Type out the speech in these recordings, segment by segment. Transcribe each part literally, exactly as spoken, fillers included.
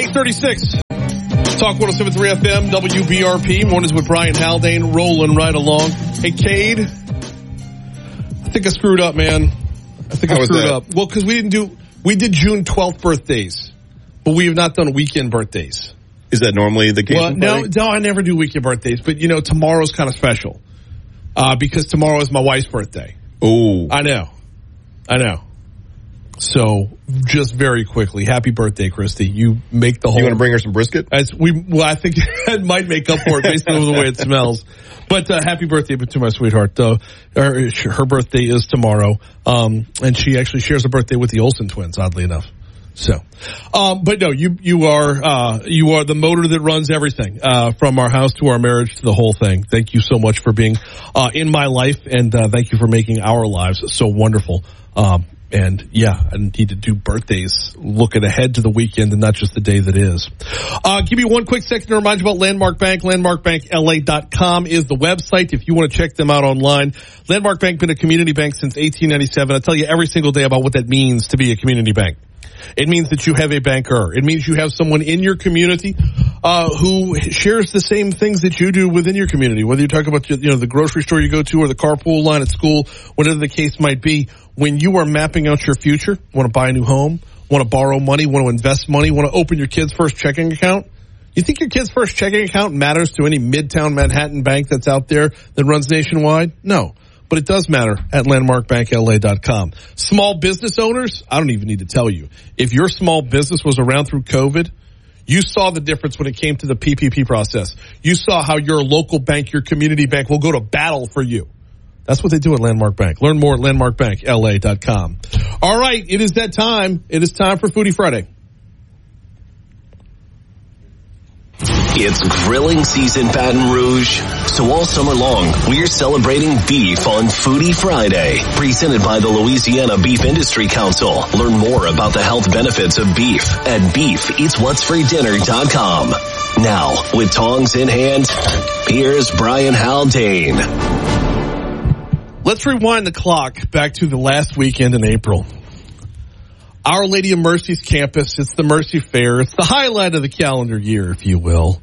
eight thirty-six. Talk one oh seven point three F M, W B R P. Mornings with Brian Haldane, rolling right along. Hey, Cade, I think I screwed up, man. I think How I screwed that? up. Well, because we didn't do, we did June twelfth birthdays, but we have not done weekend birthdays. Is that normally the case? Well, no, no, I never do weekend birthdays, but you know, tomorrow's kind of special, uh, because tomorrow is my wife's birthday. Oh, I know. I know. So, just very quickly, happy birthday, Christy. You make the whole... You want to bring her some brisket? As we, well, I think it might make up for it based on the way it smells. But uh, happy birthday to my sweetheart. Uh, her, her birthday is tomorrow, um, and she actually shares a birthday with the Olsen twins, oddly enough. So, um, but no, you you are uh, you are the motor that runs everything, uh, from our house to our marriage to the whole thing. Thank you so much for being uh, in my life, and uh, thank you for making our lives so wonderful. Um, And, yeah, I need to do birthdays looking ahead to the weekend and not just the day that is. Uh, give me one quick second to remind you about Landmark Bank. landmark bank L A dot com is the website if you want to check them out online. Landmark Bank been a community bank since eighteen ninety-seven. I tell you every single day about what that means to be a community bank. It means that you have a banker. It means you have someone in your community uh who shares the same things that you do within your community. Whether you're talking about, you know, the grocery store you go to or the carpool line at school, whatever the case might be, when you are mapping out your future, want to buy a new home, want to borrow money, want to invest money, want to open your kid's first checking account, you think your kid's first checking account matters to any Midtown Manhattan bank that's out there that runs nationwide? No. But it does matter at landmark bank L A dot com. Small business owners, I don't even need to tell you. If your small business was around through COVID, you saw the difference when it came to the P P P process. You saw how your local bank, your community bank will go to battle for you. That's what they do at Landmark Bank. Learn more at landmark bank L A dot com. All right, it is that time. It is time for Foodie Friday. It's grilling season, Baton Rouge. So all summer long, we're celebrating beef on Foodie Friday. Presented by the Louisiana Beef Industry Council. Learn more about the health benefits of beef at beef eats what's for dinner dot com. Now, with tongs in hand, here's Brian Haldane. Let's rewind the clock back to the last weekend in April. Our Lady of Mercy's campus. It's the Mercy Fair. It's the highlight of the calendar year, if you will.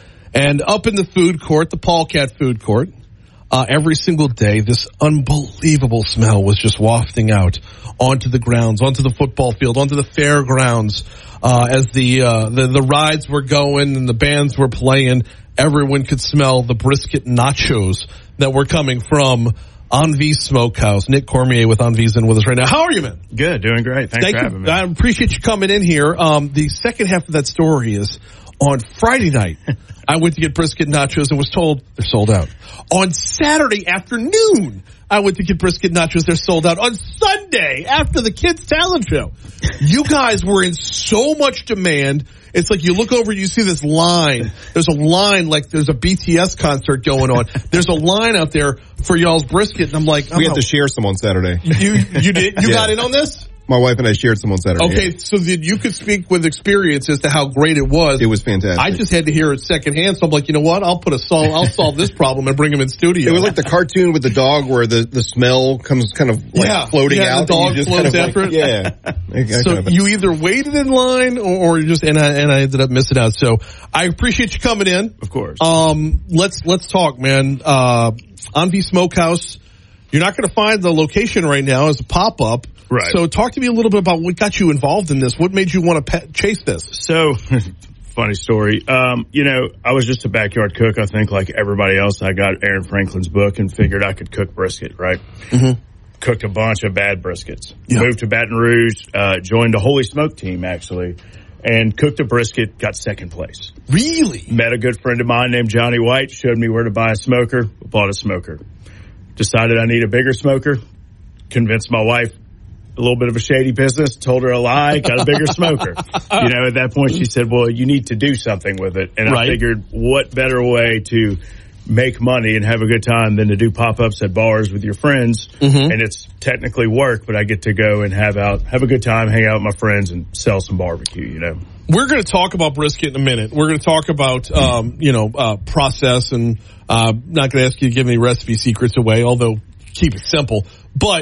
And up in the food court, the Paul Cat food court, uh, every single day, this unbelievable smell was just wafting out onto the grounds, onto the football field, onto the fairgrounds. Uh, as the, uh, the, the rides were going and the bands were playing, everyone could smell the brisket nachos that were coming from Envie Smokehouse. Nick Cormier with Envie's in with us right now. How are you, man? Good, doing great. Thanks Thank for you. having me. I appreciate you coming in here. Um, the second half of that story is on Friday night. I went to get brisket nachos and was told they're sold out. On Saturday afternoon, I went to get brisket nachos. They're sold out. On Sunday, after the kids' talent show, you guys were in so much demand. It's like you look over, you see this line. There's a line like there's a B T S concert going on. There's a line out there for y'all's brisket, and I'm like, I'm we had not, to share some on Saturday. You you did you Yeah. got in on this? My wife and I shared some on Saturday. Okay, so that you could speak with experience as to how great it was. It was fantastic. I just had to hear it secondhand, so I'm like, you know what? I'll put a solve. I'll solve this problem and bring him in studio. It was like the cartoon with the dog where the, the smell comes kind of like Yeah. floating Yeah, the out. dog and you just floats kind of after like, it. Yeah. That So kind of- you either waited in line or, or you just and I and I ended up missing out. So I appreciate you coming in. Of course. Um, let's let's talk, man. Uh, Envie Smokehouse. You're not going to find the location right now as a pop up. Right. So talk to me a little bit about what got you involved in this. What made you want to pe- chase this? So, funny story. Um, you know, I was just a backyard cook, I think, like everybody else. I got Aaron Franklin's book and figured I could cook brisket, right? Mm-hmm. Cooked a bunch of bad briskets. Yeah. Moved to Baton Rouge, uh, joined the Holy Smoke team, actually, and cooked a brisket, got second place. Really? Met a good friend of mine named Johnny White, showed me where to buy a smoker, bought a smoker. Decided I need a bigger smoker, convinced my wife, a little bit of a shady business, told her a lie, got a bigger smoker. You know, at that point she said, well, you need to do something with it. And Right. I figured what better way to make money and have a good time than to do pop-ups at bars with your friends. Mm-hmm. And it's technically work, but I get to go and have out, have a good time, hang out with my friends and sell some barbecue, you know. We're going to talk about brisket in a minute. We're going to talk about, um, you know, uh, process and, uh, not going to ask you to give any recipe secrets away, although keep it simple. But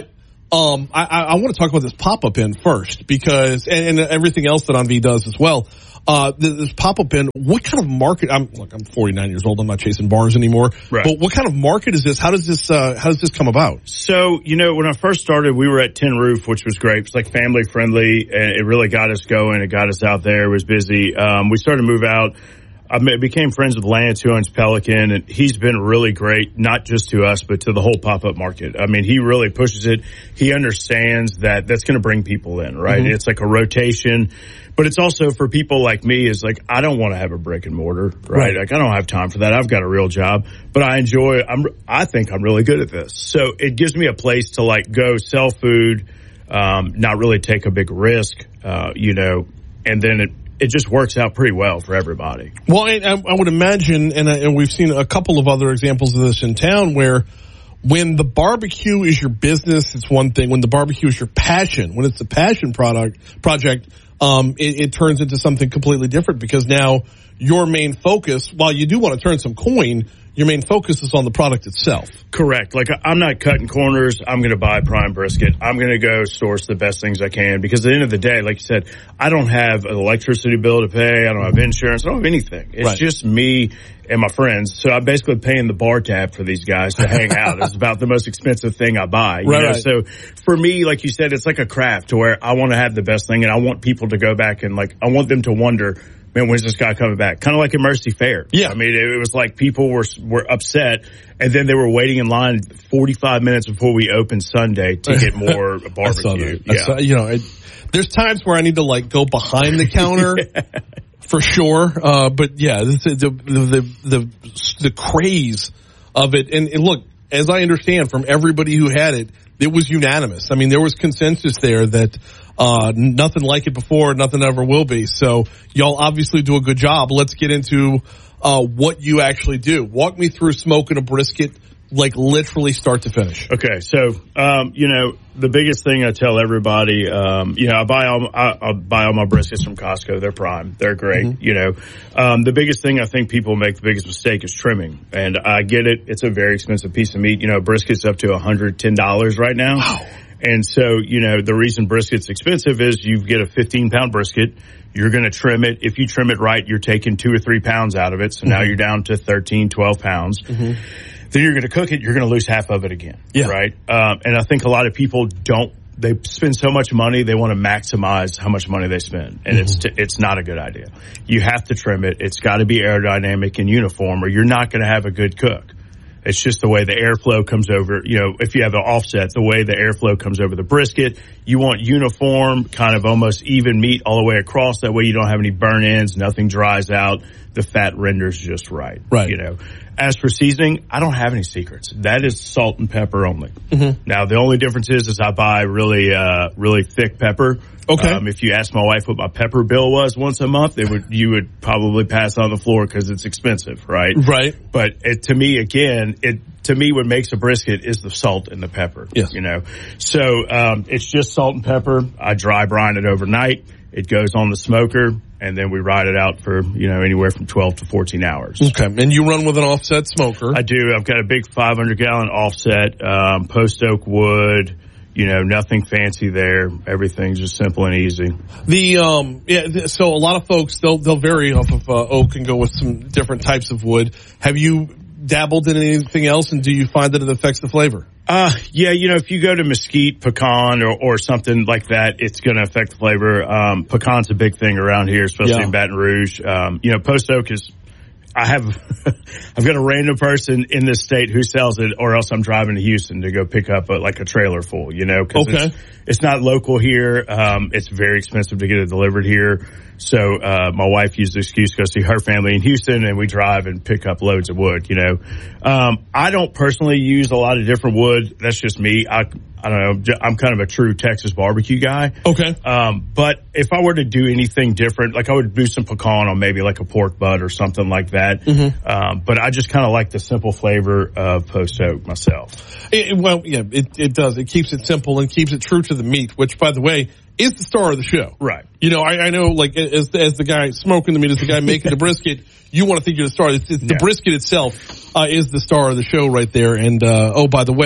Um, I, I, I want to talk about this pop-up in first because, and, and everything else that On V does as well. Uh, this pop-up in, what kind of market? I'm look, I'm forty-nine years old. I'm not chasing bars anymore. Right. But what kind of market is this? How does this, uh, how does this come about? So, you know, when I first started, we were at Tin Roof, which was great. It's like family friendly, and it really got us going. It got us out there. It was busy. Um, we started to move out. I became friends with Lance, who owns Pelican, and he's been really great, not just to us, but to the whole pop-up market. I mean, he really pushes it. He understands that that's going to bring people in, right? Mm-hmm. It's like a rotation. But it's also for people like me is like, I don't want to have a brick and mortar, right? right? Like, I don't have time for that. I've got a real job, but I enjoy, I'm, I think I'm really good at this. So it gives me a place to like go sell food, um, not really take a big risk, uh, you know, and then it, it just works out pretty well for everybody. Well, I, I would imagine, and, I, and we've seen a couple of other examples of this in town where when the barbecue is your business, it's one thing. When the barbecue is your passion, when it's a passion product project, um, it, it turns into something completely different because now your main focus, while you do want to turn some coin, your main focus is on the product itself. Correct. Like, I'm not cutting corners. I'm going to buy prime brisket. I'm going to go source the best things I can because at the end of the day, like you said, I don't have an electricity bill to pay. I don't have insurance. I don't have anything. It's right. just me and my friends. So I'm basically paying the bar tab for these guys to hang out. It's about the most expensive thing I buy. You right, know? right. So for me, like you said, it's like a craft to where I want to have the best thing and I want people to go back and like, I want them to wonder, man, when's this guy coming back? Kind of like at Mercy Fair. Yeah. I mean, it, it was like people were were upset, and then they were waiting in line forty-five minutes before we opened Sunday to get more barbecue. I saw that. Yeah. I saw, you know, it, there's times where I need to like go behind the counter yeah. for sure. Uh, but yeah, this, the, the the the the craze of it, and, and look, as I understand from everybody who had it, it was unanimous. I mean, there was consensus there that uh nothing like it before, nothing ever will be. So y'all obviously do a good job. Let's get into uh what you actually do. Walk me through smoking a brisket, like literally start to finish. Okay, so um, you know, the biggest thing I tell everybody, um, you know, I buy all I, I buy all my briskets from Costco. They're prime. They're great. Mm-hmm. You know, um, the biggest thing I think people make the biggest mistake is trimming, and I get it. It's a very expensive piece of meat. You know, brisket's up to one hundred ten dollars right now. Wow. And so, you know, the reason brisket's expensive is you get a fifteen pound brisket. You're going to trim it. If you trim it right, you're taking two or three pounds out of it. So mm-hmm. now you're down to thirteen, twelve pounds. Mm-hmm. Then you're going to cook it. You're going to lose half of it again. Yeah. Right. Um, and I think a lot of people don't, they spend so much money. They want to maximize how much money they spend. And mm-hmm. it's, t- it's not a good idea. You have to trim it. It's got to be aerodynamic and uniform or you're not going to have a good cook. It's just the way the airflow comes over, you know, if you have an offset, the way the airflow comes over the brisket. You want uniform, kind of almost even meat all the way across. That way you don't have any burn ends, nothing dries out. The fat renders just right. Right. You know, as for seasoning, I don't have any secrets. That is salt and pepper only. Mm-hmm. Now, the only difference is, is I buy really, uh, really thick pepper. Okay. Um, if you asked my wife what my pepper bill was once a month, it would, you would probably pass on the floor because it's expensive, right? Right. But it, to me, again, it, to me, what makes a brisket is the salt and the pepper. Yes. You know, so, um, it's just salt and pepper. I dry brine it overnight. It goes on the smoker and then we ride it out for, you know, anywhere from twelve to fourteen hours. Okay. And you run with an offset smoker. I do. I've got a big five hundred gallon offset, um, post oak wood. You know, nothing fancy there. Everything's just simple and easy. The um, yeah. So a lot of folks they'll they'll vary off of uh, oak and go with some different types of wood. Have you dabbled in anything else, and do you find that it affects the flavor? Uh, yeah. You know, if you go to mesquite, pecan, or or something like that, it's going to affect the flavor. Um, pecan's a big thing around here, especially yeah. in Baton Rouge. Um, you know, post oak is. I have, I've got a random person in this state who sells it, or else I'm driving to Houston to go pick up a, like a trailer full, you know, cause okay. it's, it's not local here. Um, it's very expensive to get it delivered here. So, uh, my wife used the excuse to go see her family in Houston and we drive and pick up loads of wood, you know. Um, I don't personally use a lot of different wood. That's just me. I, I don't know. I'm kind of a true Texas barbecue guy. Okay. Um, but if I were to do anything different, like I would do some pecan on maybe like a pork butt or something like that. Mm-hmm. Um, but I just kind of like the simple flavor of post oak myself. It, well, yeah, it, it does. It keeps it simple and keeps it true to the meat, which, by the way, is the star of the show. Right. You know, I, I know, like, as, as the guy smoking the meat, as the guy making the brisket, you want to think you're the star. It's, it's, the yeah. brisket itself uh, is the star of the show right there. And, uh, oh, by the way,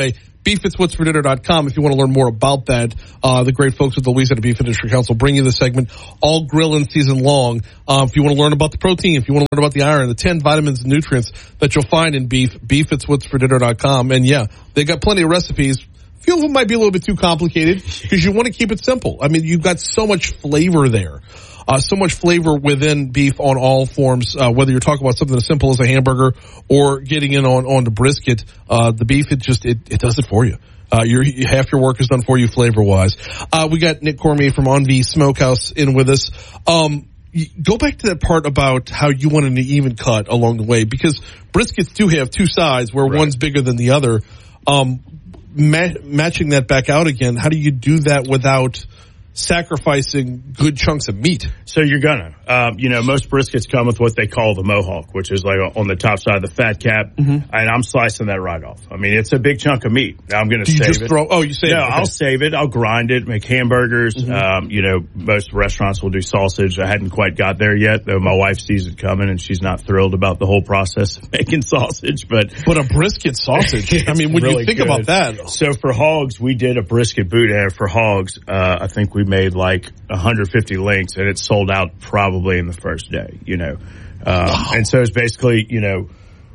beef it's what's for dinner dot com if you want to learn more about that. Uh, the great folks at the Louisiana Beef Industry Council bring you the segment all grilling season long. Uh, if you want to learn about the protein, if you want to learn about the iron, the ten vitamins and nutrients that you'll find in beef, beef it's what's for dinner dot com. And yeah, they got plenty of recipes. A few of them might be a little bit too complicated because you want to keep it simple. I mean, you've got so much flavor there. Uh, so much flavor within beef on all forms, uh, whether you're talking about something as simple as a hamburger or getting in on, on the brisket. Uh, the beef, it just, it, it does it for you. Uh, your, half your work is done for you flavor wise. Uh, we got Nick Cormier from Envie Smokehouse in with us. Um, go back to that part about how you want an even cut along the way, because briskets do have two sides where right. one's bigger than the other. Um, ma- matching that back out again, how do you do that without sacrificing good chunks of meat? So you're gonna, um, you know, most briskets come with what they call the mohawk, which is like on the top side of the fat cap, mm-hmm. and I'm slicing that right off. I mean, it's a big chunk of meat. Now I'm gonna do you save just it. Throw, oh, you save no, it? Okay. I'll save it. I'll grind it, make hamburgers. Mm-hmm. Um, you know, most restaurants will do sausage. I hadn't quite got there yet, though. My wife sees it coming, and she's not thrilled about the whole process of making sausage. But but a brisket sausage. I mean, when really you think good. about that. So for hogs, we did a brisket boudin for hogs. Uh, I think we made like one hundred fifty links, and it sold out probably in the first day, you know. Um, wow. And so it's basically, you know,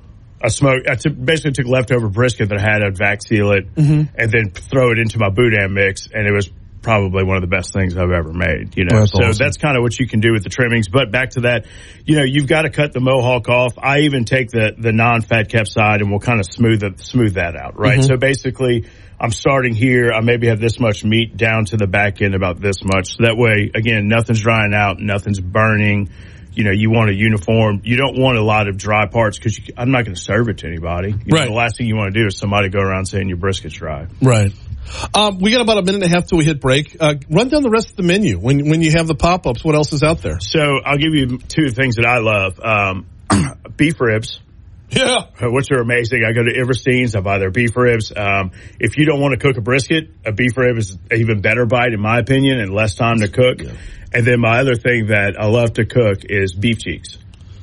a smoke, I t- basically took leftover brisket that I had, I'd vac seal it, mm-hmm. and then throw it into my boudin mix, and it was probably one of the best things I've ever made, you know. That's so awesome. That's kind of what you can do with the trimmings. But back to that, you know, you've got to cut the mohawk off. I even take the, the non-fat cap side, and we'll kind of smooth it, smooth that out, right? Mm-hmm. So basically, I'm starting here. I maybe have this much meat down to the back end, about this much. So that way, again, nothing's drying out, nothing's burning. You know, you want a uniform. You don't want a lot of dry parts because I'm not going to serve it to anybody. You right. know, the last thing you want to do is somebody go around saying your brisket's dry. Right. Um, we got about a minute and a half till we hit break. Uh, run down the rest of the menu. When when you have the pop-ups, what else is out there? So I'll give you two things that I love. Um, beef ribs. Yeah. Which are amazing. I go to Everstein's, I buy their beef ribs. Um, if you don't want to cook a brisket, a beef rib is an even better bite, in my opinion, and less time to cook. Yeah. And then my other thing that I love to cook is beef cheeks.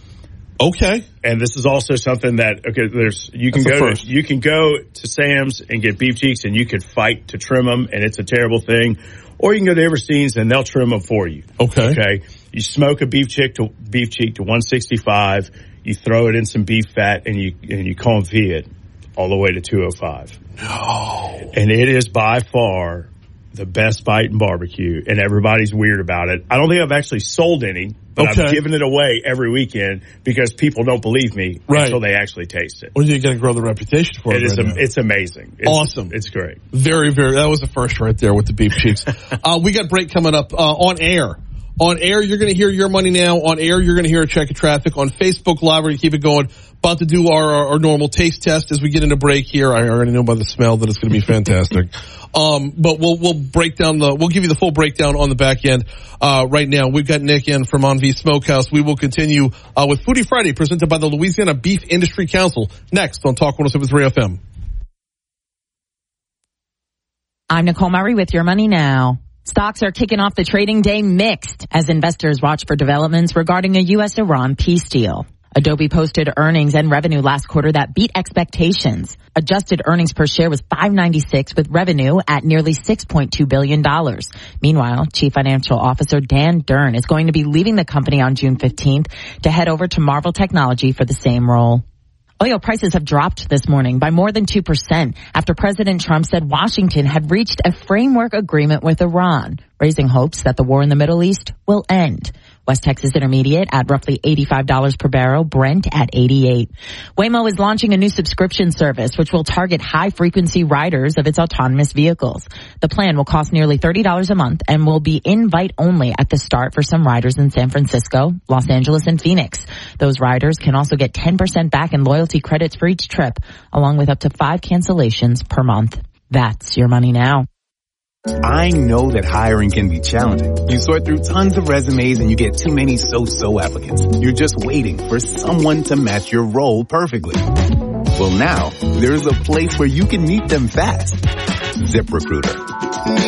Okay. And this is also something that, okay, there's, you can That's go the to, you can go to Sam's and get beef cheeks, and you can fight to trim them, and it's a terrible thing. Or you can go to Everstein's and they'll trim them for you. Okay. Okay. You smoke a beef cheek to, beef cheek to one sixty-five. You throw it in some beef fat, and you and you confit it all the way to two oh five. No. And it is by far the best bite in barbecue, and everybody's weird about it. I don't think I've actually sold any, but okay. I've given it away every weekend because people don't believe me right. until they actually taste it. Well, you're going to grow the reputation for it. It is. Right a, it's amazing. It's, awesome. It's great. Very, very. That was the first right there with the beef cheeks. uh, we got break coming up uh, on air. On air, you're going to hear Your Money Now. On air, you're going to hear a check of traffic. On Facebook Live, we're going to keep it going. About to do our, our, our normal taste test as we get into break here. I already know by the smell that it's going to be fantastic. um, but we'll we'll break down the we'll give you the full breakdown on the back end. Uh, right now, we've got Nick in from Envie Smokehouse. We will continue uh, with Foodie Friday, presented by the Louisiana Beef Industry Council. Next on Talk one oh seven point three F M. I'm Nicole Murray with Your Money Now. Stocks are kicking off the trading day mixed as investors watch for developments regarding a U S Iran peace deal. Adobe posted earnings and revenue last quarter that beat expectations. Adjusted earnings per share was five ninety-six with revenue at nearly six point two billion dollars. Meanwhile, Chief Financial Officer Dan Dern is going to be leaving the company on June fifteenth to head over to Marvell Technology for the same role. Oil prices have dropped this morning by more than two percent after President Trump said Washington had reached a framework agreement with Iran, raising hopes that the war in the Middle East will end. West Texas Intermediate at roughly eighty-five dollars per barrel, Brent at eighty-eight. Waymo is launching a new subscription service which will target high-frequency riders of its autonomous vehicles. The plan will cost nearly thirty dollars a month and will be invite-only at the start for some riders in San Francisco, Los Angeles, and Phoenix. Those riders can also get ten percent back in loyalty credits for each trip, along with up to five cancellations per month. That's Your Money Now. I know that hiring can be challenging. You sort through tons of resumes and you get too many so-so applicants. You're just waiting for someone to match your role perfectly. Well, now there's a place where you can meet them fast. ZipRecruiter.